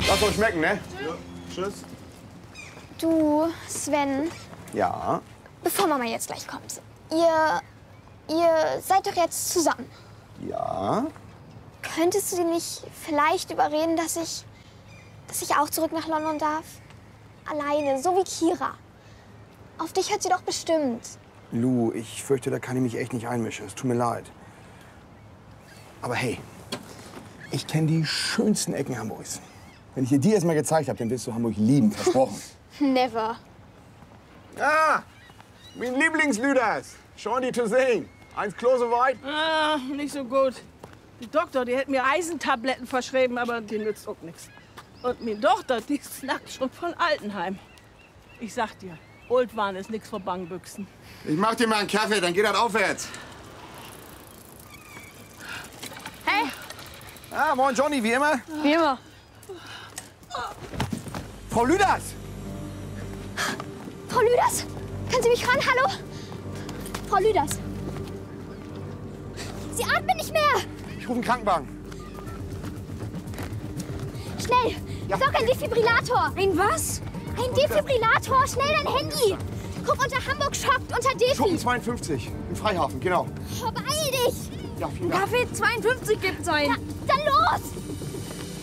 Lass euch schmecken, ne? Ja. Tschüss. Du, Sven. Ja? Bevor Mama jetzt gleich kommt. Ihr seid doch jetzt zusammen. Ja? Könntest du sie nicht vielleicht überreden, dass ich auch zurück nach London darf? Alleine, so wie Kira. Auf dich hört sie doch bestimmt. Lou, ich fürchte, da kann ich mich echt nicht einmischen. Es tut mir leid. Aber hey, ich kenne die schönsten Ecken Hamburgs. Wenn ich dir die erst mal gezeigt habe, dann wirst du Hamburg lieben, versprochen. Never. Ah, mein Lieblingslüders. Shawnee to sing. Eins Klo soweit? Ah, nicht so gut. Die Doktor, die hätte mir Eisentabletten verschrieben, aber die nützt auch nichts. Und meine Tochter, die snackt schon von Altenheim. Ich sag dir, Oldwan ist nix vor Bangbüchsen. Ich mach dir mal einen Kaffee, dann geht das aufwärts. Hey! Ah, moin Johnny, wie immer. Wie immer. Frau Lüders! Frau Lüders, können Sie mich hören? Hallo? Frau Lüders. Sie atmen nicht mehr. Ich rufe einen Krankenwagen. Schnell, Ja. sag einen Defibrillator. Ein was? Ein Defibrillator, schnell dein Handy. Guck, unter Hamburg schockt, unter Defi. Schuppen 52 im Freihafen, genau. Oh, beeil dich. Ja, vielen Dank. Kaffee 52 gibt's ein. Ja, dann los.